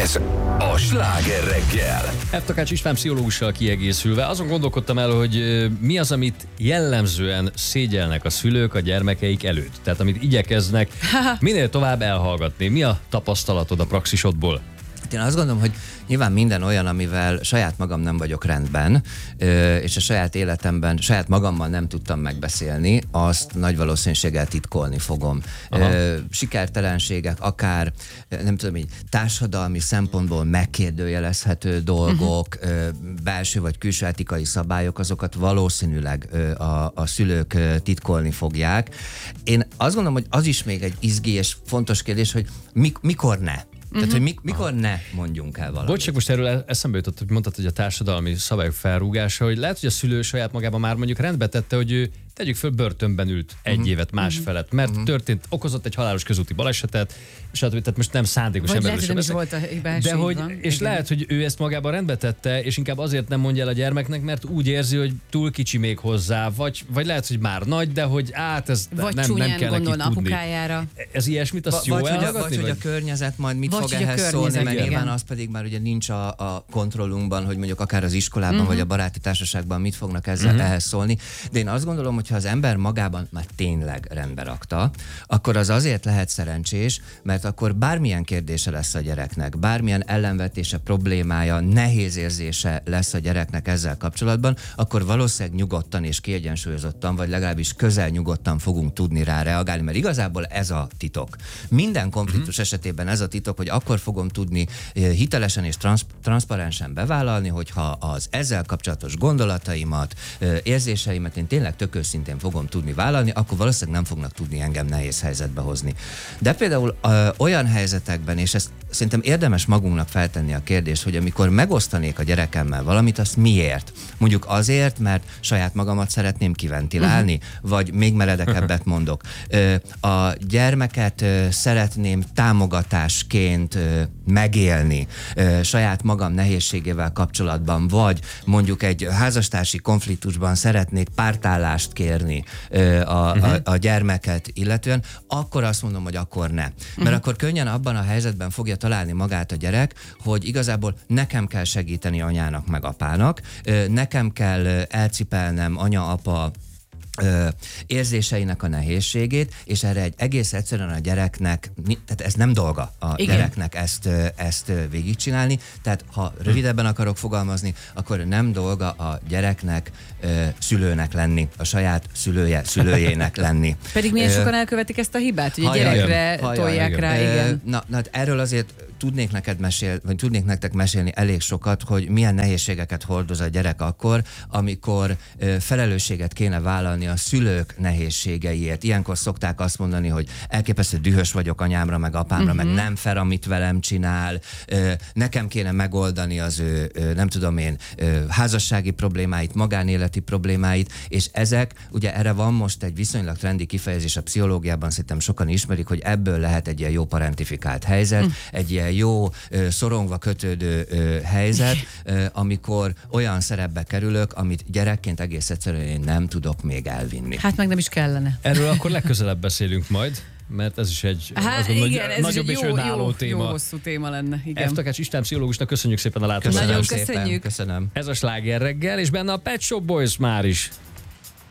Ez a Sláger reggel. F. Takács István pszichológussal kiegészülve azon gondolkodtam el, hogy mi az, amit jellemzően szégyelnek a szülők a gyermekeik előtt. Tehát amit igyekeznek minél tovább elhallgatni. Mi a tapasztalatod a praxisodból? Én azt gondolom, hogy nyilván minden olyan, amivel saját magam nem vagyok rendben, és a saját életemben saját magammal nem tudtam megbeszélni, azt nagy valószínűséggel titkolni fogom. Sikertelenségek, akár nem tudom így, társadalmi szempontból megkérdőjelezhető dolgok, belső vagy külső etikai szabályok, azokat valószínűleg a szülők titkolni fogják. Én azt gondolom, hogy az is még egy izgi és fontos kérdés, hogy mikor ne. Tehát, hogy mikor ne mondjunk el valamit. Bocs, csak most erről eszembe jutott, hogy mondtad, hogy a társadalmi szabályok felrúgása, hogy lehet, hogy a szülő saját magában már mondjuk rendbe tette, hogy ő tegyük föl, börtönben ült egy évet másfelett, mert okozott egy halálos közúti balesetet, és tehát most nem szándékos emberről sem beszélek. De hogy, és igen. Lehet, hogy ő ezt magában rendbe tette, és inkább azért nem mondja el a gyermeknek, mert úgy érzi, hogy túl kicsi még hozzá, vagy lehet, hogy már nagy, de hogy ez vagy nem kell neki tudni. Apukájára. Ez ilyesmit, azt jó elhallgatni? Vagy hogy a környezet majd mit fog ehhez szólni, mert nyilván az pedig már ugye nincs a kontrollunkban, hogy mondjuk akár az iskolában, vagy a baráti társaságban mit fognak ehhez szólni. De én azt gondolom, hogy ha az ember magában már tényleg rendbe rakta, akkor az azért lehet szerencsés, mert akkor bármilyen kérdése lesz a gyereknek, bármilyen ellenvetése, problémája, nehéz érzése lesz a gyereknek ezzel kapcsolatban, akkor valószínűleg nyugodtan és kiegyensúlyozottan, vagy legalábbis közel nyugodtan fogunk tudni rá reagálni, mert igazából ez a titok. Minden konfliktus esetében ez a titok, hogy akkor fogom tudni hitelesen és transzparensen bevállalni, hogyha az ezzel kapcsolatos gondolataimat, érzéseimet én tényleg tök őszintén fogom tudni vállalni, akkor valószínűleg nem fognak tudni engem nehéz helyzetbe hozni. De például olyan helyzetekben, és ezt szerintem érdemes magunknak feltenni a kérdést, hogy amikor megosztanék a gyerekemmel valamit, azt miért? Mondjuk azért, mert saját magamat szeretném kiventilálni, vagy még meredekebbet mondok. A gyermeket szeretném támogatásként megélni saját magam nehézségével kapcsolatban, vagy mondjuk egy házastársi konfliktusban szeretnék pártállást kérni a gyermeket illetően, akkor azt mondom, hogy akkor ne. Mert akkor könnyen abban a helyzetben fogja találni magát a gyerek, hogy igazából nekem kell segíteni anyának meg apának, nekem kell elcipelnem anya-apa érzéseinek a nehézségét, és erre egy egész egyszerűen a gyereknek, tehát ez nem dolga a gyereknek ezt végigcsinálni, tehát ha rövidebben akarok fogalmazni, akkor nem dolga a gyereknek szülőnek lenni, a saját szülőjének lenni. Pedig milyen sokan elkövetik ezt a hibát, hogy a gyerekre tolják rá, igen. Na, erről azért tudnék nektek mesélni elég sokat, hogy milyen nehézségeket hordoz a gyerek akkor, amikor felelősséget kéne vállalni a szülők nehézségeiért. Ilyenkor szokták azt mondani, hogy elképesztő dühös vagyok anyámra, meg apámra, meg nem fair, amit velem csinál, nekem kéne megoldani az ő, nem tudom én, házassági problémáit, magánéleti problémáit, és ezek, ugye erre van most egy viszonylag trendi kifejezés a pszichológiában, szerintem sokan ismerik, hogy ebből lehet egy ilyen jó parentifikált helyzet, egy ilyen jó szorongva kötődő helyzet, amikor olyan szerepbe kerülök, amit gyerekként egész egyszerűen én nem tudok még elvinni. Hát meg nem is kellene. Erről akkor legközelebb beszélünk majd, mert ez is egy nagyobb és önálló téma. Jó hosszú téma lenne, igen. F. Takács István pszichológusnak köszönjük szépen a látogatást. Nagyon köszönjük. Köszönöm. Ez a Sláger reggel, és benne a Pet Shop Boys már is.